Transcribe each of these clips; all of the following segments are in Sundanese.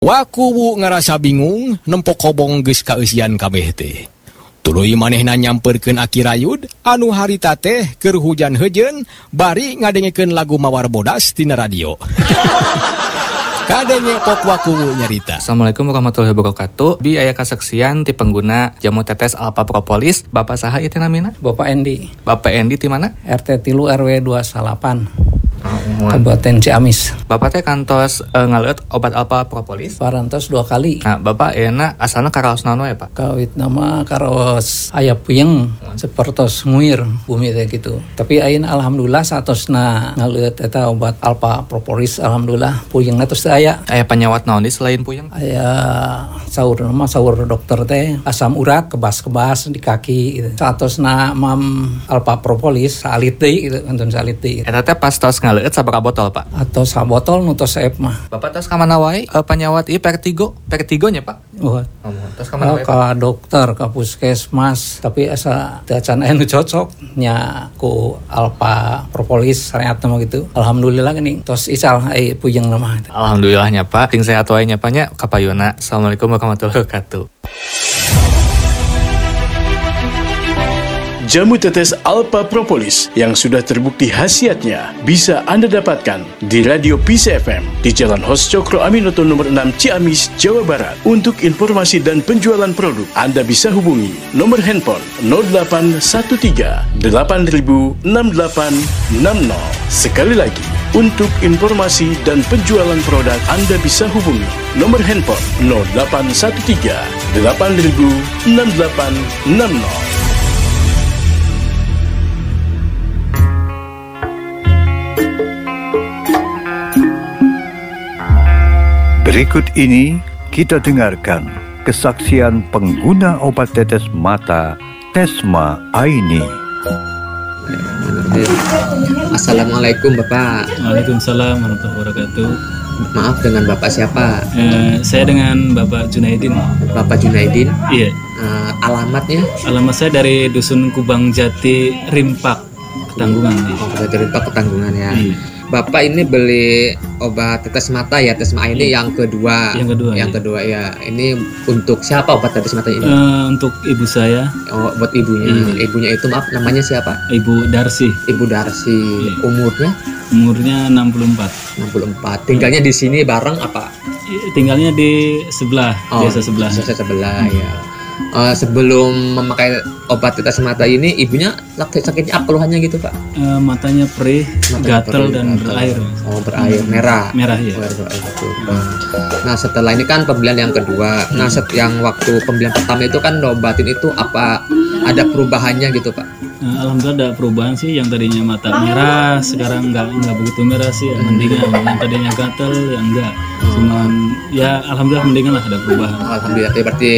Waku ngerasa bingung nempok kobong geus kaeusian kabeh teh. Tuluy manehna nyamperkeun Aki Rayud anu harita teh keur hujan heujeun bari ngadengekeun lagu Mawar Bodas tina radio. Kadenge pok waku nyarita. Assalamualaikum warahmatullahi wabarakatuh. Bi aya kasaksian ti pengguna jamu tetes Alpha Propolis. Bapak saha ieu teh namina? Bapak Endi. Bapak Endi ti mana? RT 3 RW 28. Kabupaten Ciamis. Bapak teh kantos ngaleut obat Alpha Propolis? Parantos 2 kali. Nah, Bapak euna asalna karaos naon we, Pak? Kawit nama karaos aya puyeng sapertos nguir bumi teh gitu. Tapi ayeuna alhamdulillah satosna ngaleut eta obat Alpha Propolis alhamdulillah puyengna tos teu aya. Aya penyawat naon di selain puyeng? Aya saur dokter teh asam urat kebas-kebas di kaki gitu. Satosna mam Alpha Propolis salit deui gitu, antun salit deui. Eta teh pas tos ngaleut sabaraha botol, Pak? Atau sabotol nu tos saep mah. Bapak tos ka mana wae penyawat ieu Vertigo nya, Pak? Oh. Tos ka mana wae? Ka dokter, ka puskesmas, tapi asa teu can aya nu cocok nya ku Alpha Propolis sareatna mah gitu. Alhamdulillah geuning tos ical ai puyeng mah. Alhamdulillahnya, Pak. Ting sehat wae nya, Pak nya. Kapayuna. Assalamualaikum warahmatullahi wabarakatuh. Jamu tetes Alpha Propolis yang sudah terbukti khasiatnya bisa Anda dapatkan di Radio Peace FM di Jalan Hos Cokro Aminoto nomor 6 Ciamis, Jawa Barat. Untuk informasi dan penjualan produk, Anda bisa hubungi nomor handphone 0813 8000 6860. Sekali lagi, untuk informasi dan penjualan produk, Anda bisa hubungi nomor handphone 0813 8000 6860. Berikut ini kita dengarkan kesaksian pengguna obat tetes mata Tesma Aini. Assalamualaikum Bapak. Waalaikumsalam warahmatullahi wabarakatuh. Maaf, dengan Bapak siapa? Saya dengan Bapak Junaidin. Bapak Junaidin? Iya. Alamatnya? Alamat saya dari Dusun Kubang Jati, Rimpak, Ketanggungan. Rimpak, Ketanggungan ya. Iya. Bapak ini beli obat tetes mata ya, Tesma ini yang kedua. Yang kedua ya. Ini untuk siapa obat tetes mata ini? Untuk ibu saya. Oh, buat ibunya. Ibunya itu maaf, namanya siapa? Ibu Darsi. Ibu Darsi. Iya. Umurnya 64. Tinggalnya di sini bareng apa? Tinggalnya di sebelah, desa sebelah. Desa sebelah ya. Sebelum memakai obat tetes mata ini, ibunya sakitnya apa keluhannya gitu Pak? Matanya perih, gatal dan berair. Oh, berair merah. Merah ya. Berair, betul. Nah, setelah ini kan pembelian yang kedua. Nah, yang waktu pembelian pertama itu kan obatin itu apa ada perubahannya gitu Pak? Alhamdulillah ada perubahan sih, yang tadinya mata merah sekarang nggak begitu merah sih, mendingan. Yang tadinya gatal ya enggak. Cuman ya alhamdulillah mendingan lah, ada perubahan. Alhamdulillah, berarti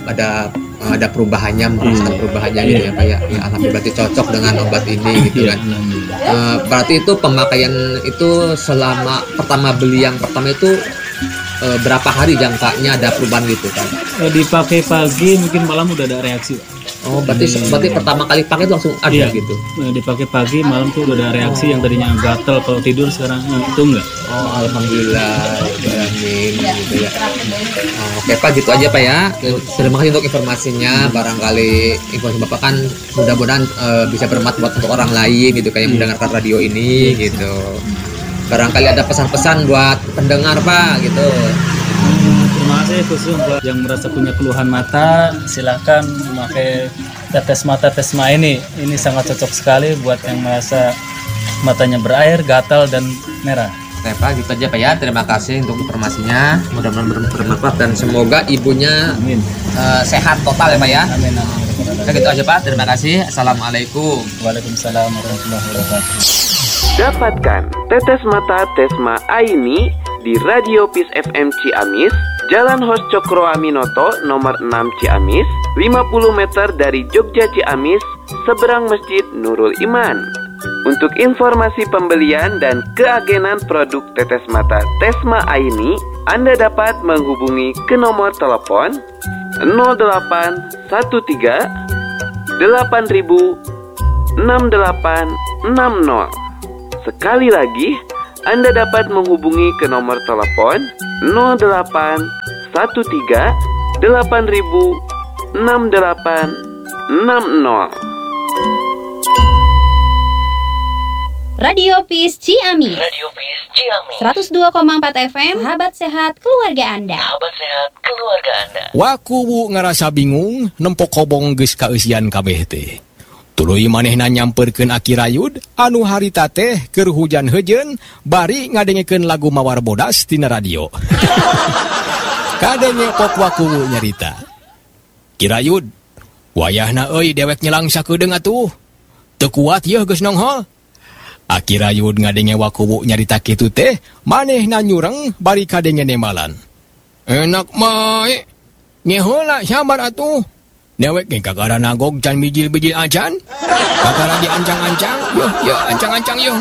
ada perubahannya, merasakan perubahannya gitu ya Pak ya. Ya alhamdulillah, berarti cocok dengan obat ini gitu kan. Berarti itu pemakaian itu selama pertama beli yang pertama itu berapa hari jangkanya ada perubahan gitu kan? Dipakai pagi mungkin malam udah ada reaksi Pak. Oh, berarti pertama kali pakai itu langsung ada gitu. Dipakai pagi, malam tuh udah ada reaksi. Yang tadinya gatel kalau tidur sekarang itu enggak. Oh, alhamdulillah. Amin gitu ya. Oke Pak, gitu aja Pak ya. Terima kasih untuk informasinya. Barangkali informasi Bapak kan mudah-mudahan bisa bermanfaat untuk orang lain gitu kayak yang mendengarkan radio ini gitu. Barangkali ada pesan-pesan buat pendengar Pak gitu. Terima kasih khusus buat yang merasa punya keluhan mata, silakan memakai tetes mata Tesma ini. Ini sangat cocok sekali buat yang merasa matanya berair, gatal dan merah. Oke Pak, gitu aja Pak ya. Terima kasih untuk informasinya. Mudah-mudahan bermanfaat dan semoga ibunya sehat total ya Pak ya. Amin. Oke, gitu aja Pak. Terima kasih. Assalamualaikum. Waalaikumsalam warahmatullahi wabarakatuh. Dapatkan tetes mata Tesma Aini di Radio Peace FM Ciamis, Jalan Hos Cokro Aminoto nomor 6 Ciamis, 50 meter dari Jogja Ciamis, seberang Masjid Nurul Iman. Untuk informasi pembelian dan keagenan produk tetes mata Tesma Aini, Anda dapat menghubungi ke nomor telepon 0813 8000 6860. Sekali lagi, Anda dapat menghubungi ke nomor telepon Radio Peace Ciamis. 102,4 FM. Sahabat sehat keluarga Anda. Wakuwu ngerasa bingung nempok kobong geus kaeusian kabeh teh. Tuluy manehna nyamperkeun Aki Rayud anu harita teh keur hujan heujeun bari ngadengekeun lagu mawar bodas tina radio. Kadenge pok Wakuwu nyarita. Ki Rayud, wayahna euy dewek nyelang sakedeung atuh. Teu kuat yeuh geus nonghol. Aki Rayud ngadenge Wakuwu nyarita kitu teh, manehna nyureng bari kadenge nemalan. Enak mae, ngehola sabar atuh. Dewek ge kakara nagog can bijil-bijil acan. Kakara diancang-ancang, yuh ancang-ancang yuh.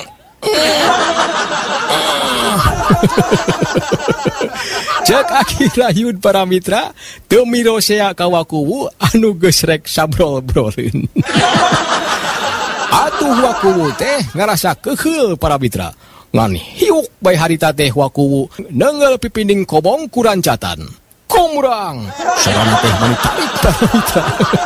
Cek Aki Rayud para mitra, teu mirosea ka Wakuwu anu geus rek sabrol-broleun. Atuh Wakuwu teh ngarasa keheul para mitra. Ngan hiuk bae harita teh Wakuwu neungeul pipinding kobong kurancatan. Komurang, sarana teh mani tarik para mitra.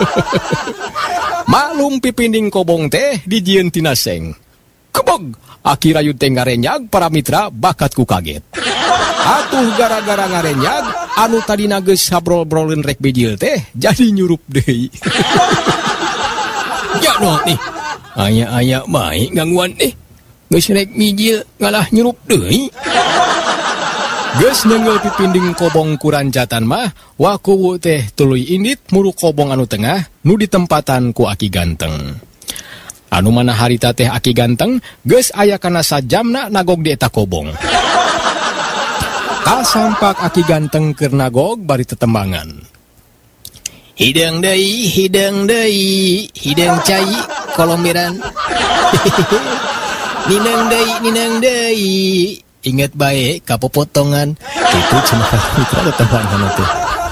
Malum pipinding kobong teh dijieun tina seng. Kebeg, Aki Rayud teh ngarenyag para mitra bakat ku kaget. Atuh gara-gara ngarenyag anu tadina geus sabrol-broleun rek bijil teh jadi nyurup deui. Ya noh nih. Aya bae gangguan geus rek mijil ngalah nyurup deui. Geus neungeul pipinding kobong kurancatan mah Wakuwu teh tuluy indit muru kobong anu tengah nu ditempatan ku Aki Ganteng. Anu mana harita teh Aki Ganteng geus aya kana sajamna nagog di eta kobong. Kasampak Aki Ganteng keur nagog bari tetembangan. Hidang deui, hidang cai kolomberan. Ninang deui. Ingat bae kapopotongan. Kitu cenah mitra tetembangan teh.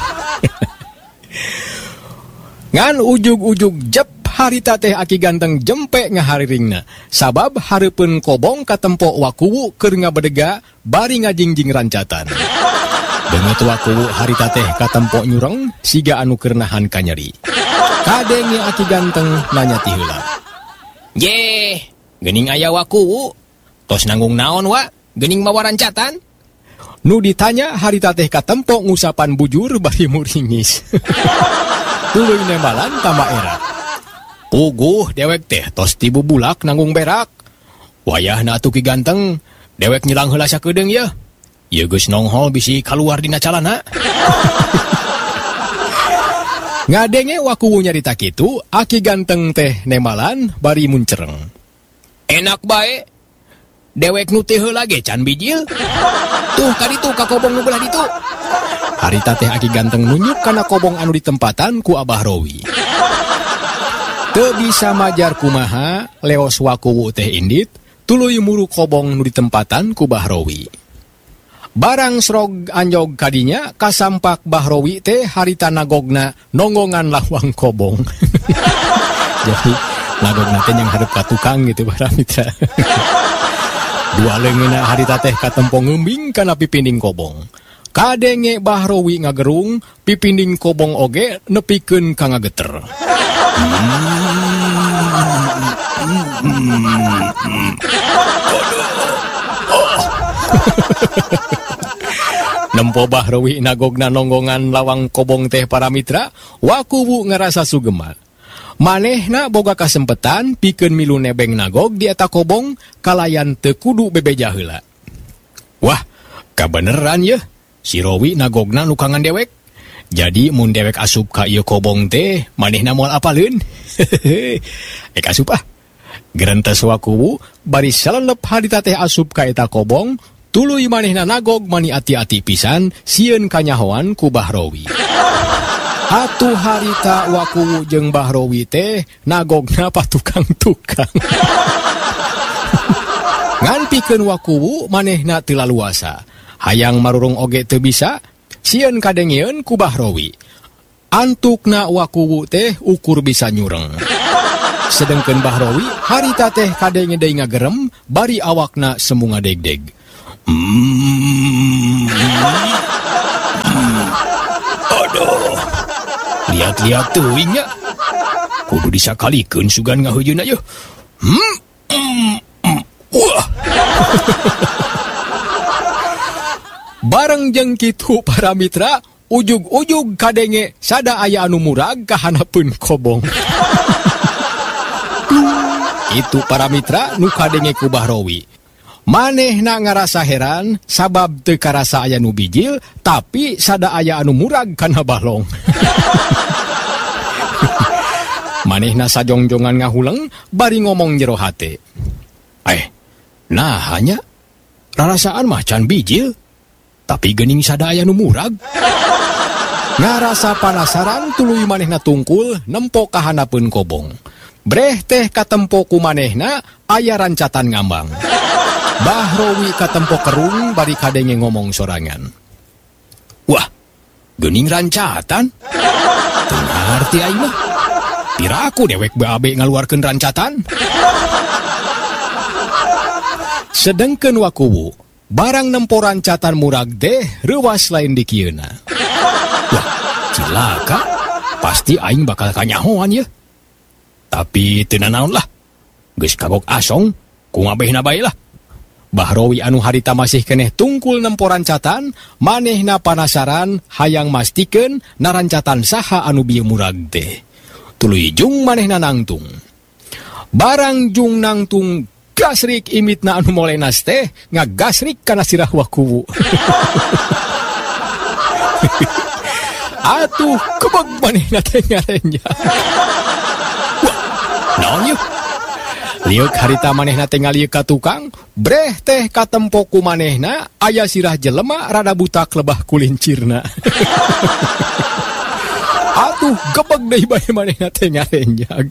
Ngan ujug-ujug jep harita teh Aki Ganteng jempe ngahariringna. Sabab hareupeun kobong katempo Wakuwu keur ngabedega bari ngajingjing rancatan. Beungeut Wakuwu harita teh katempo nyureng siga anu keur nahan kanyeri. Kadenge Aki Ganteng nanya ti heula. Ye, geuning aya Wakuwu. Tos nanggung naon wa? Geuning mawa rancatan? Nu ditanya harita teh katempo ngusapan bujur bari muringis. Tuluy nemalan tambah era. Puguh dewek teh tos ti bubulak nanggung berak. Wayahna atuh Ki Ganteng, dewek nyelang heula sakedeung yeuh. Ieu geus nonghol bisi kaluar dina calana. Ngadenge Wakuwu nyarita kitu, Aki Ganteng teh nemalan bari muncereng. Enak bae. Dewek nu teh heula ge can bijil. Tuh ka ditu ka kobong nu belah ditu. Harita teh Aki Ganteng nunjuk kana kobong anu ditempatan ku Abah Rowi. Teu bisa majar kumaha leos Wakuwu teh indit tuluy muru kobong nu ditempatan ku Bahrowi. Barang srog anjog kadinya kasampak Bahrowi teh harita nagogna nonggongan lawang kobong. Jadi nagogna teh yang hadap ka tukang gitu para mitra. Dua leungeunna harita teh katempo ngeumbing kana pipinding kobong. Kadenge Bahrowi ngagerung pipinding kobong oge nepikeun ka ngageter. Nempo Bahrowi nagogna nonggongan lawang kobong teh para mitra, Wakuwu ngerasa sugema. Manehna boga kasempetan pikeun milu nebeng nagog di eta kobong kalayan teu kudu bebeja heula. Wah, kabeneran yeuh. Si Rowi nagogna nukangan dewek. Jadi mun dewek asup ka ieu kobong teh manehna moal apaleun. Ek asup ah. Gerentes Wakuwu bari salelep harita teh asup ka eta kobong, tuluy manehna nagog mani ati-ati pisan sieun kanyahoan ku Bahrowi. Atuh harita Wakuwu jeung Bahrowi teh nagogna patukang-tukang. Ngan pikeun Wakuwu manehna teu laluasa. Hayang marurung oge teu bisa, sieun kadengieun ku Bahrowi. Antukna Wakuwu teh ukur bisa nyureng. Sedengkeun Bahrowi harita teh kadenge deui ngagerem bari awakna semu ngadegdeg. Aduh. Lihat-lihat teuing nya. Kudu disakalikeun sugan ngahujeun ayo. Wah. Bareng jeung kitu para mitra, ujug-ujug kadenge sada aya anu murag ka hanapeun kobong. Itu para mitra nu kadenge ku Bahrowi. Manehna ngarasa heran sabab teu karasa aya nu bijil tapi sada aya anu murag kana balong. Manehna sajongjongan ngahuleng bari ngomong jero hate. Nah hanya rarasaan mah can bijil tapi geuning sada aya nu murag. Ngarasa panasaran tuluy manehna tungkul nempo ka hanapeun kobong. Breh teh katempo ku manehna aya rancatan ngambang. Bahrowi katempo kerung bari kadenge ngomong sorangan. Wah, geuning rancatan? Teu ngarti aing mah. Piraku dewek baabe ngaluarkeun rancatan? Sedengkeun wakuwu, barang nempo rancatan murag teh reuwas lain di kieuna. Wah, cilaka. Pasti aing bakal kanyahoan ya. Tapi teu nanaon lah. Geus kagok asong, ku ngabehna bae lah. Bahrowi anu harita masih keneh tungkul nempo rancatan, manehna panasaran hayang mastikeun narancatan saha anu bieu murag teh. Tuluy jung manehna nangtung. Barang jung nangtung gasrik imitna anu molenas teh ngagasrik kana sirah wakuwu. Atuh kebeg manehna teh ngarenya. Wah, naon yeuh? Liuk harita manehna teh ngalieu ka tukang, breh teh katempo ku manehna aya sirah jelema rada butak lebah kulincirna. Atuh gebeg deui bae manehna teh ngarenjag.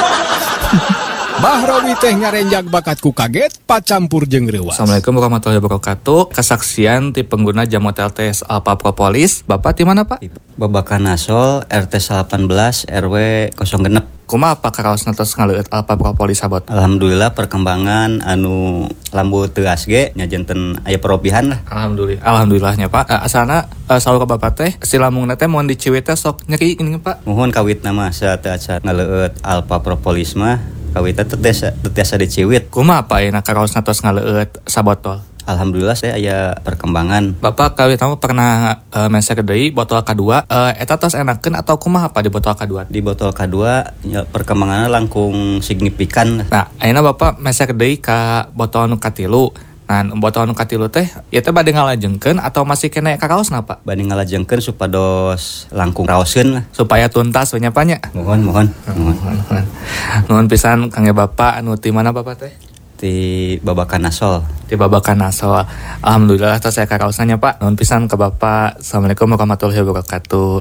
Bahrowi teh ngarenjag bakat ku kaget pacampur jeung reuwas. Assalamualaikum warahmatullahi wabarakatuh. Kesaksian ti pengguna jamu TLTS Alpha Propolis. Bapak di mana, Pak? Babakan Nasol RT 18 RW 06. Kumaha Pak karaosna tos ngaleueut Alpha Propolis sabot? Alhamdulillah perkembangan anu lambu teu asge nya janten aya perobihan lah. Alhamdulillahnya Pak. Asalna saur ka Bapak teh si lambungna teh moal diciwit teh sok nyeri geuning Pak. Mohon kawitna mah sateu acan ngaleueut Alpha Propolis mah kawitna teu tiasa diciwit. Kumaha Pak ayeuna karaosna tos ngaleueut sabotol? Alhamdulillah saya aya perkembangan. Bapak kawit kamu pernah mesek deui botol kedua eta tos enakeun atau kumaha Pak di botol kedua? Di botol kedua ya, perkembangannya langkung signifikan. Nah, ayeuna Bapak mesek deui ka botol nu katilu. Nah, botol nu katilu teh ieu teh bade ngalajengkeun atau masih kena karaosna Pak? Bade ngalajengkeun supados langkung raoskeun lah. Supaya tuntas we nya Pak nya. Mohon. Nuhun pisan kangge Bapak anu ti mana Bapak teh? Di Babakan Nasol. Di Babakan Nasol. Alhamdulillah tos saya karaosna Pak. Nuhun pisan ke Bapak. Assalamualaikum warahmatullahi wabarakatuh.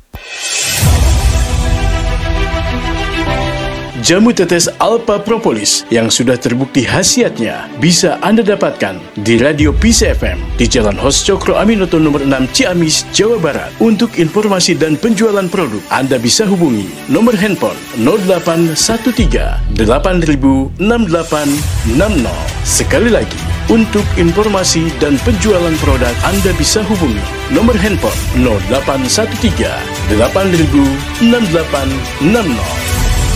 Jamu tetes Alpha Propolis yang sudah terbukti khasiatnya bisa Anda dapatkan di Radio Peace FM di Jalan Hos Cokro Aminoto nomor 6 Ciamis, Jawa Barat. Untuk informasi dan penjualan produk, Anda bisa hubungi nomor handphone 0813 8000 6860. Sekali lagi, untuk informasi dan penjualan produk, Anda bisa hubungi nomor handphone 0813 8000 6860.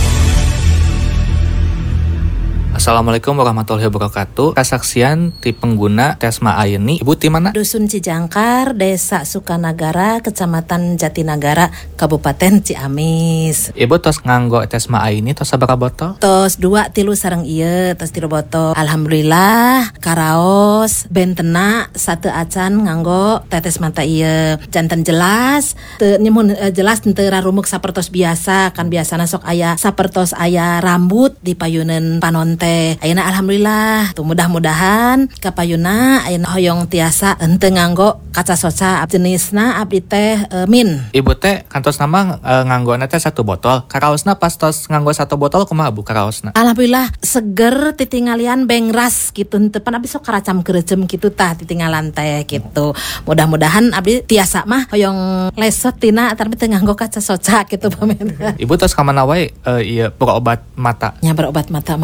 Assalamualaikum warahmatullahi wabarakatuh. Kesaksian ti pengguna Tesma Aini. Ibu di mana? Dusun Cijangkar, Desa Sukanagara, Kecamatan Jatinagara, Kabupaten Ciamis. Ibu tos nganggo Tesma Aini tos sabaraha botol? Tos 2 3 sareng ieu, tos 3 botol. Alhamdulillah karaos bentena 1 acan nganggo tetes mata ieu. Janten jelas, teu nyemun jelas teu rarumuk sapertos biasa, kan biasana sok aya sapertos aya rambut di payuneun panonten. Ayeuna alhamdulillah tuh mudah-mudahan kapayuna ayeuna hoyong tiasa henteu nganggo kaca soca jenisna abdi teh min. Ibu teh kantos nama nganggona teh 1 botol. Karaosna pas tos nganggo 1 botol kumaha Bu karaosna? Alhamdulillah seger titingalian bengras kitu henteu pan abdi sok karacam keureuceum kitu tah titinggalan teh kitu. Mudah-mudahan abdi tiasa mah hoyong lesot tina tapi teu nganggo kaca soca kitu pamen. Ibu tos ka mana wae ieu berobat mata? Nya berobat mata mak dokter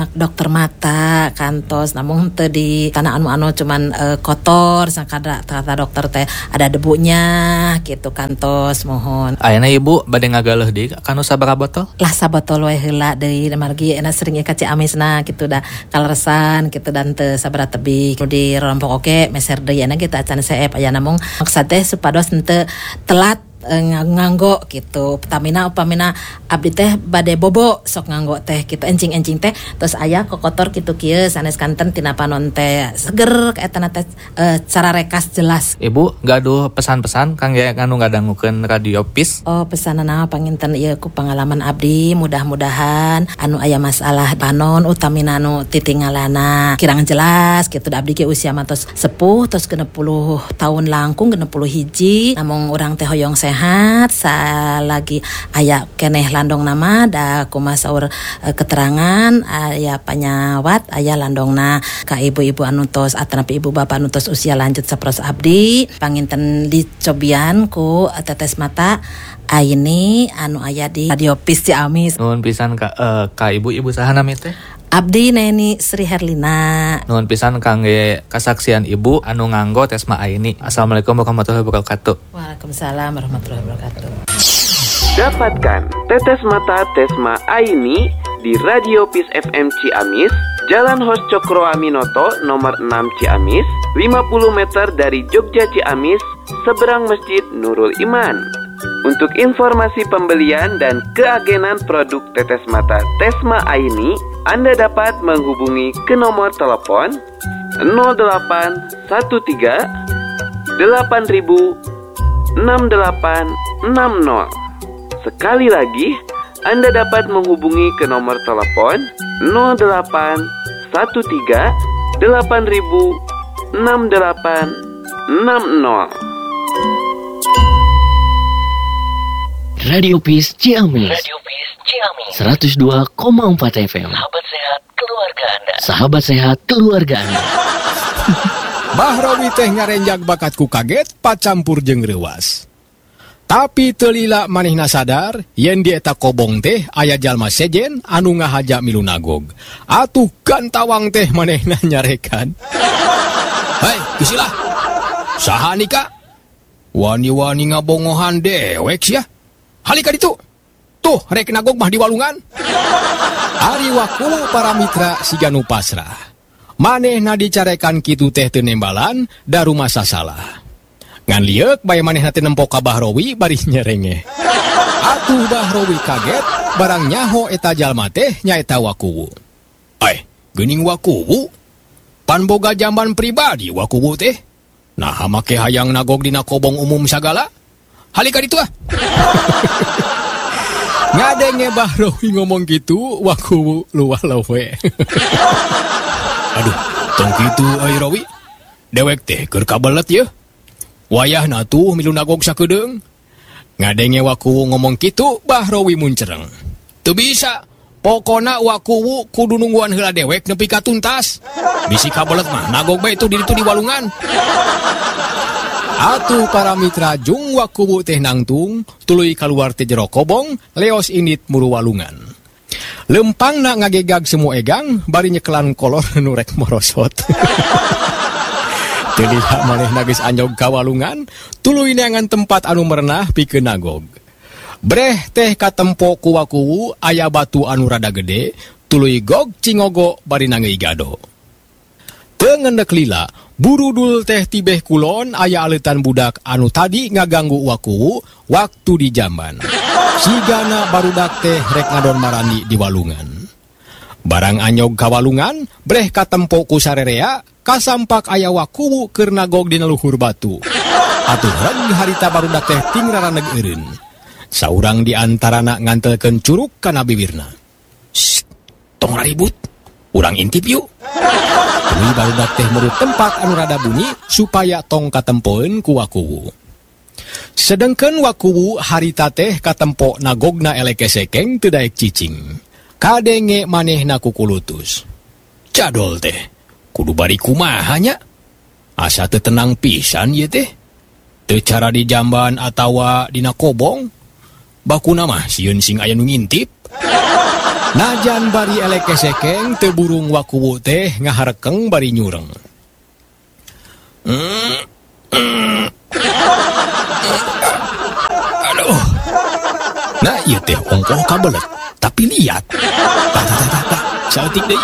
dokter mata kantos namun teu di tanah anu cuman kotor sakada kata dokter teh ada debunya gitu kantos mohon. Ayeuna ibu bade ngagaleuh deui kanu sabaraha botol? Lah sabotol we heula deui margi enak sering ka Ciamisna gitu dah kaleresan gitu dan teu sabaraha tebih di rompok oke meser deui ana kita acan seep aya namung maksud teh supados henteu telat nganggo gitu upamina abdi teh bade bobo sok nganggo teh gitu encing teh terus aya kokotor kitu kieu sanes kanten tina panon teh seger kaetana teh cara rekas jelas. Ibu gaduh pesan-pesan kangge anu ngadangukeun Radio PIS? Oh pesanana panginten ieu ku pengalaman abdi mudah-mudahan anu aya masalah panon utamina anu titingalana kirang jelas gitu abdi ge usia matos sepuh terus 60 tahun langkung 60 hiji namung urang teh hoyong sehat salagi aya keneh landong nama da kumaha saur keterangan aya panyawat aya landongna ka ibu-ibu anu tos atanapi ibu bapak anu tos usia lanjut saperos abdi panginten dicobian ku tetes mata Aini anu aya di Radio PIS Ciamis. Nuhun pisan ka ibu-ibu saha nami teh? Abdi Neni Sri Herlina. Nuhun pisan kangge kasaksian ibu anu nganggo Tesma Aini. Assalamualaikum warahmatullahi wabarakatuh. Waalaikumsalam warahmatullahi wabarakatuh. Dapatkan tetes mata Tesma Aini di Radio PIS FM Ciamis, Jalan Hos Cokro Aminoto nomor 6 Ciamis, 50 meter dari Jogja Ciamis, seberang Masjid Nurul Iman. Untuk informasi pembelian dan keagenan produk tetes mata Tesma Aini, Anda dapat menghubungi ke nomor telepon 0813 8000 6860. Sekali lagi, Anda dapat menghubungi ke nomor telepon 0813 8000 6860. Radio PIS Ciamis 102,4 FM. Sahabat sehat keluarga Anda. Sahabat sehat keluarga Anda. Bahrowi teh ngarenjak bakatku kaget pacampur jeung reuas. Tapi teu lila manehna sadar yen di eta kobong teh aya jalma sejen anu ngahaja milu nagog. Atuh gantawang teh manehna nyarekan. Hei, gisilah. Saha nika? Wani-wani ngabongohan dewek sia. Halika ditu. Tuh, rek nagog mah di walungan. Ari waku para mitra siganu pasrah. Manehna dicarekan kitu teh teu nembalan da rumah sasalah. Ngan lieuk bae manehna teh nempo ka Bahrowi bari nyerenge. Atuh Bahrowi kaget barang nyaho eta jalma teh nyaeta wakuwu. Geuning wakuwu? Pan boga jamban pribadi wakuwu teh. Nah make hayang nagog dina kobong umum sagala. Halika ditu ah. Ngadenge Bahrowi ngomong gitu wakuwu luah lewe. Aduh, tong kitu ai Rowi. Dewek teh keur kabelet ye. Wayahna tuh milu nagog sakedeung. Ngadenge wakuwu ngomong kitu Bahrowi muncereng. Teu bisa. Pokona wakuwu kudu nungguan heula dewek nepi ka tuntas. Bisi kabelet mah nagog bae itu di ditu di walungan. Atuh para mitra jung wakuwu teh nangtung tuluy kaluar teh jero kobong leos indit muru walungan. Lempangna ngagegag semu egang bari nyekelan kolor nu rek morosot. Teu lila manehna geus anjog ka walungan tuluy neangan tempat anu merenah pikeun nagog. Breh teh katempo ku wakuwu aya batu anu rada gede tuluy gog cingogo bari nangeui gado. Teu ngendek lila burudul teh tibeh kulon aya aleutan budak anu tadi ngaganggu wakuwu waktu di jamban. Sigana barudak teh rek ngadon marandi di walungan. Barang anyog ka walungan, breh katempo ku sarerea, kasampak aya wakuwu keur nagog dina luhur batu. Atuh reng harita barudak teh ting raraneg eureun. Saurang di antarana ngantelkeun curug kana bibirna. Shh, tong ribut. Urang intip yuk. Ini barudak teh murut tempat anu rada bunyi supaya tong katempoeun ku wakuwu. Sedengkeun wakuwu harita teh katempo nagogna eleke sekeng teu daek cicing. Kadenge manehna kukulutus. Cadol teh, kudu bari kumaha nya? Asa teu tenang pisan ieu teh. Teu cara di jamban atawa dina kobong. Bakuna mah sieun sing aya nu ngintip. Najan bari eleke sekeng teu burung wakuwu teh ngaharekeng bari nyureng. Aduh. Nah ieu teh ongkoh kabelet, tapi lihat. Saeutik deui.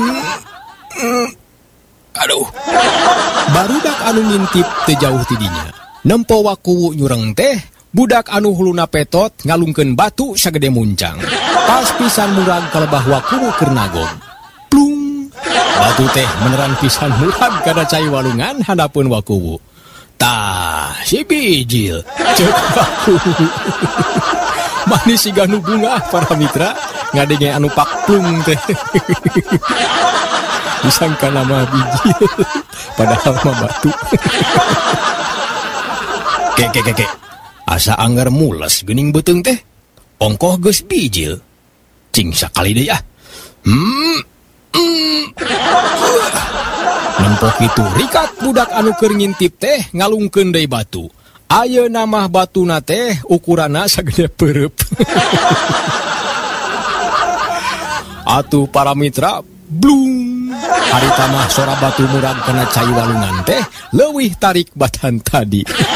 Aduh. Barudak anu ngintip teu jauh ti dinya. Nempo wakuwu nyureng teh, budak anu huluna petot ngalungkeun batu sagede muncang. Pas pisan murag kalebah wakuwu keur nagong. Plung. Batu teh meneran pisan murag kada cai walungan handapun wakuwu. Tah, si bijil. Ceuk wakuwu. Manis siga nu bunga para mitra, ngadenge anu pakplung teh. Disangka nama bijil, padahal mah batu. Kek. Asa anggar mules geuning beuteung teh. Ongkoh geus bijil. Cing sakali deui ah. Nempok itu rikat budak anu keur ngintip teh ngalungkeun deui batu. Ayeuna mah batuna teh ukuranna sagede peureub. Atuh para mitra, blung. Harita mah sora batu murag kana cai walungan teh leuwih tarik batan tadi.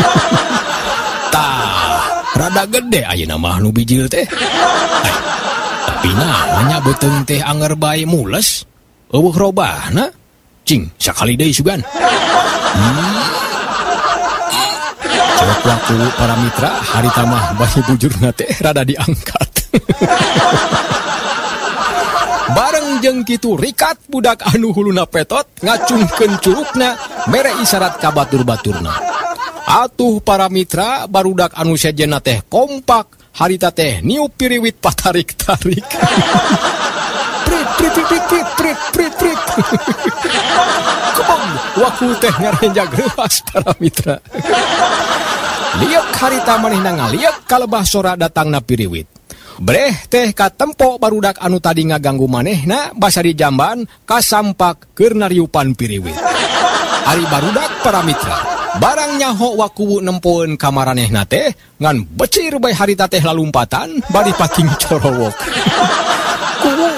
Tah, rada gede ayeuna mah nu bijil teh. Tapi nya beuteung teh anger bae mules. Eueuh robahna. Cing, sakali deui sugan. Cek waktu para mitra, harita mah bayi bujurna teh rada diangkat. Bareng jeung kitu rikat budak anu huluna petot ngacungkeun curugna mere isyarat ka batur-baturna. Atuh para mitra, barudak anu sejenna teh kompak, harita teh niup piriwit patarik-tarik. Prit. Kebong, waku teh ngarenjag reuas para mitra. Liuk harita manehna ngaliuk kalebah sora datangna piriwit. Breh teh katempo barudak anu tadi ngaganggu manehna basa di jamban kasampak keur nariupan piriwit. Ari barudak para mitra, barang nyaho wakuwu nempoeun ka maranehna teh ngan becir bae harita teh lalumpatan bari pating corowok. Kuwu.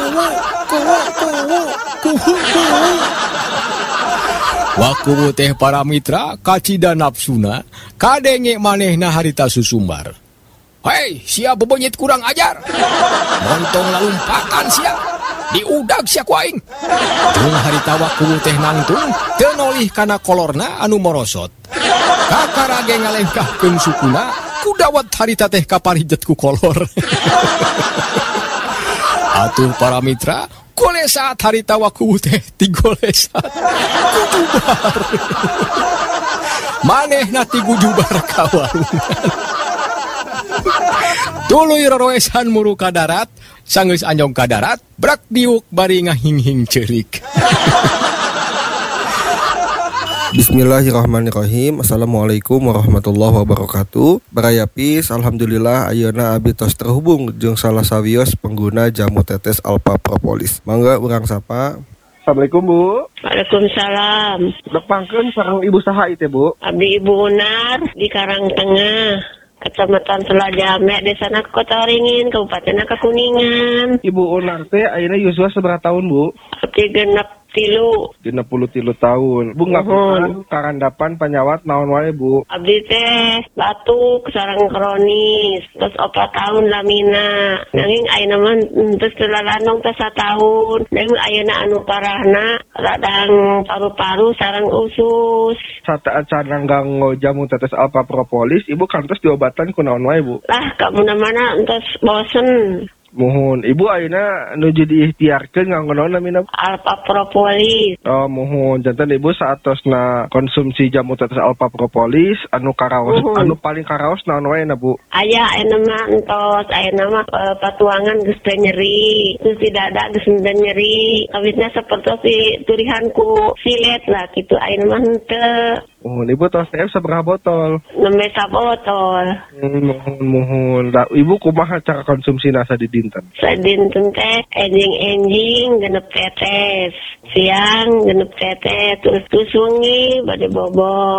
Wakuwu teh para mitra kacida nafsuna kadenge manehna harita susumbar. Hei, sia bebonyit kurang ajar. Montong lalumpatan sia. Diudag sia ku aing. Jeung harita wakuwu teh nangtung teu nolih kana kolorna anu morosot. Kakarage ngalengkahkeun sukuna ku dawat harita teh kaparijet ku kolor. Atuh para mitra, golesat harita wakuwu teh tigolesat. Kujubar. Manehna tigujubar ka walungan. Tuluy roroesan muru ka darat, sanggeus anjong ka darat, brak diuk bari ngahing-hing ceurik. Bismillahirrahmanirrahim. Assalamualaikum warahmatullahi wabarakatuh. Barayapis, alhamdulillah ayeuna abi tos terhubung jeung salah sawios pengguna jamu tetes Alpha Propolis. Mangga urang sapa. Assalamualaikum Bu. Waalaikumsalam. Depangkeun sareng ibu saha ieu teh Bu? Abdi Ibu Unar di Karangtengah, Kecamatan Selajame, Desana Kota Waringin, Kabupaten Kuningan. Ibu Unar teh ayeuna yuswa sabaraha tahun Bu? Abdi genep 63 tahun. Bu ngapunten karandapan panyawat naon wae Bu? Abdi teh batuk sareng kronis, terus 4 tahun lamina. Nanging ayeuna mah terus lalanong teh 1 tahun. Nanging ayeuna anu parahna radang paru-paru sareng usus. Saat acan nganggo jamu tetes Alpha Propolis, Ibu kantos diobatan ku naon wae Bu? Lah ka mana-mana entos bosen. Mohon Ibu ayeuna nuju diikhtiarkeun nganggo naon namina? Alpha Propolis. Oh, mohon janten Ibu saatosna konsumsi jamu tetes Alpha Propolis anu karaos, anu paling karaos naon wae na Bu? Aya ayeuna mah entos, ayeuna mah patuangan geus teu nyeri, terus di dada geus teu nyeri. Kawitna sapertos turihanku silet lah kitu ayeuna mah henteu. Mohon Ibu tos teh sabaraha botol? 6 botol. Mohon. Da Ibu kumaha cara konsumsina sadinten? Sadinten teh enjing-enjing genep tetes. Siang genep tetes, terus wengi bade bobo.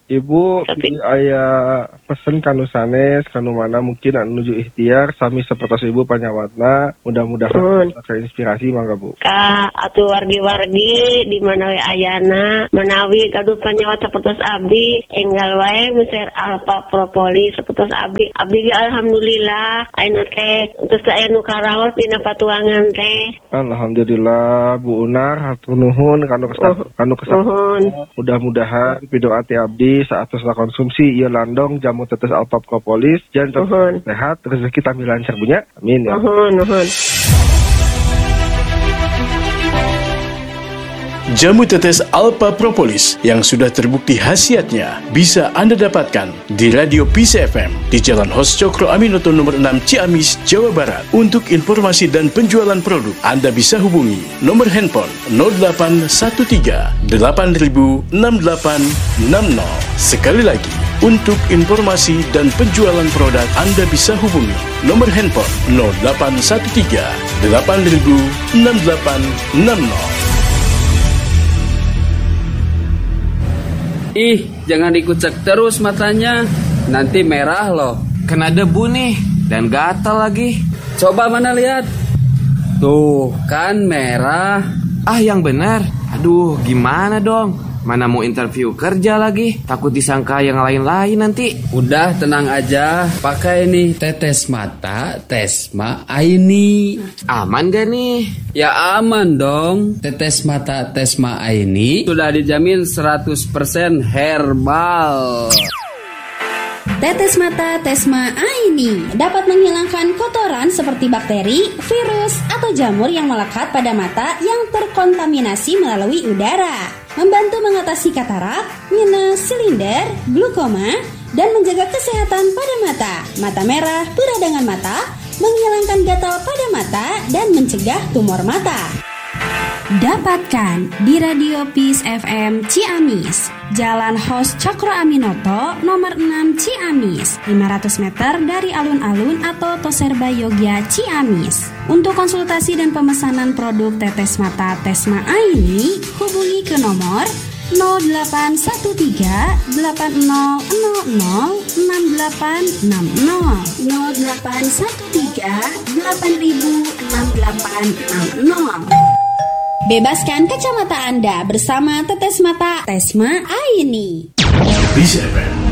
Ibu, aya pesen kanu sanes, kanu mana mungkin menuju ikhtiar, sami seperti ibu panyawatna, mudah-mudahan inspirasi mangga Bu. Ka atuh wargi-wargi di mana we ayana, menawi gaduh panyawat seperti abdi, enggal wae Mr. Alpha Propolis seperti abdi. Abdi alhamdulillah, ayeuna teh terus aya nu karaos dina patuangan teh. Alhamdulillah Bu Unar, hatur nuhun kanu kesah. Mudah-mudahan pidoa ti abdi saatosna konsumsi ieu landong jamu tetes Alpha Propolis janten sehat rezeki tami lancar bunya. Amin ya. Nuhun. Jamu tetes Alpha Propolis yang sudah terbukti khasiatnya bisa Anda dapatkan di Radio Peace FM di Jalan Hos Cokro Aminoto nomor 6 Ciamis, Jawa Barat. Untuk informasi dan penjualan produk, Anda bisa hubungi nomor handphone 0813 8000 6860. Sekali lagi, untuk informasi dan penjualan produk, Anda bisa hubungi nomor handphone 0813 8000 6860. Ih, jangan dikucek terus matanya. Nanti merah loh. Kena debu nih. Dan gatal lagi. Coba mana lihat. Tuh, kan merah. Ah, yang benar. Aduh, gimana dong? Mana mau interview kerja lagi? Takut disangka yang lain-lain nanti. Udah, tenang aja. Pakai nih tetes mata Tesma Aini. Aman gak nih? Ya aman dong. Tetes mata Tesma Aini sudah dijamin 100% herbal. Tetes mata Tesma Aini dapat menghilangkan kotoran seperti bakteri, virus, atau jamur yang melekat pada mata yang terkontaminasi melalui udara. Membantu mengatasi katarak, minus, silinder, glukoma, dan menjaga kesehatan pada mata merah, peradangan mata, menghilangkan gatal pada mata, dan mencegah tumor mata. Dapatkan di Radio Peace FM Ciamis, Jalan Hos Cokro Aminoto nomor 6 Ciamis, 500 meter dari alun-alun atau Toserba Yogya Ciamis. Untuk konsultasi dan pemesanan produk tetes mata Tesma Aini, hubungi ke nomor 0813 8000 6860 0813 8000 6860. Bebaskan kacamata Anda bersama tetes mata Tesma Aini. Peace FM